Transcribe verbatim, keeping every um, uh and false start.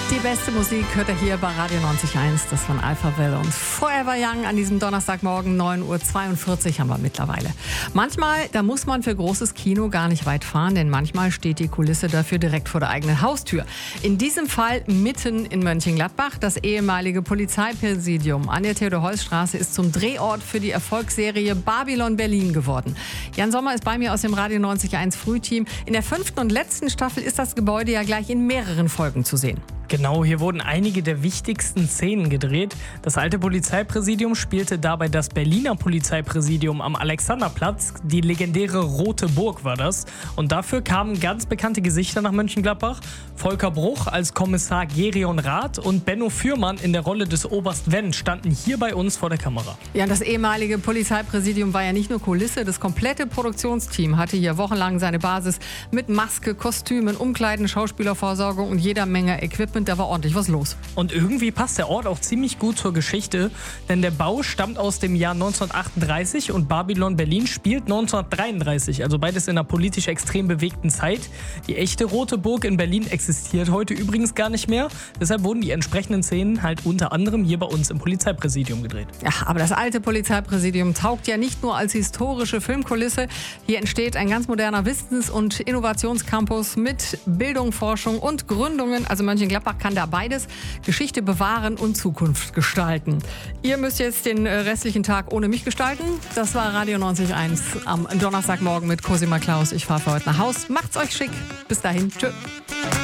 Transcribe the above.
Die beste Musik hört ihr hier bei Radio neunzig Komma eins, das von Alphaville und Forever Young an diesem Donnerstagmorgen, neun Uhr zweiundvierzig haben wir mittlerweile. Manchmal, da muss man für großes Kino gar nicht weit fahren, denn manchmal steht die Kulisse dafür direkt vor der eigenen Haustür. In diesem Fall mitten in Mönchengladbach. Das ehemalige Polizeipräsidium an der Theodor-Heuss-Straße ist zum Drehort für die Erfolgsserie Babylon Berlin geworden. Jan Sommer ist bei mir aus dem Radio neunzig Komma eins Frühteam. In der fünften und letzten Staffel ist das Gebäude ja gleich in mehreren Folgen zu sehen. Genau, hier wurden einige der wichtigsten Szenen gedreht. Das alte Polizeipräsidium spielte dabei das Berliner Polizeipräsidium am Alexanderplatz. Die legendäre Rote Burg war das. Und dafür kamen ganz bekannte Gesichter nach Mönchengladbach. Volker Bruch als Kommissar Gerion Rath und Benno Fürmann in der Rolle des Oberst Wendt standen hier bei uns vor der Kamera. Ja, das ehemalige Polizeipräsidium war ja nicht nur Kulisse. Das komplette Produktionsteam hatte hier wochenlang seine Basis mit Maske, Kostümen, Umkleiden, Schauspielerversorgung und jeder Menge Equipment. Da war ordentlich was los. Und irgendwie passt der Ort auch ziemlich gut zur Geschichte, denn der Bau stammt aus dem Jahr neunzehnhundertachtunddreißig und Babylon Berlin spielt neunzehnhundertdreiunddreißig, also beides in einer politisch extrem bewegten Zeit. Die echte Rote Burg in Berlin existiert heute übrigens gar nicht mehr, deshalb wurden die entsprechenden Szenen halt unter anderem hier bei uns im Polizeipräsidium gedreht. Ja, aber das alte Polizeipräsidium taugt ja nicht nur als historische Filmkulisse. Hier entsteht ein ganz moderner Wissens- und Innovationscampus mit Bildung, Forschung und Gründungen, also Mönchengladbach kann da beides, Geschichte bewahren und Zukunft gestalten. Ihr müsst jetzt den restlichen Tag ohne mich gestalten. Das war Radio neunzig Komma eins am Donnerstagmorgen mit Cosima Klaus. Ich fahre für heute nach Haus. Macht's euch schick. Bis dahin. Tschö.